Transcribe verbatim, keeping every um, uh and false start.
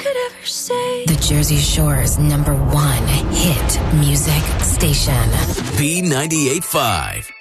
could ever say. The Jersey Shore's number one hit music station. B ninety-eight point five.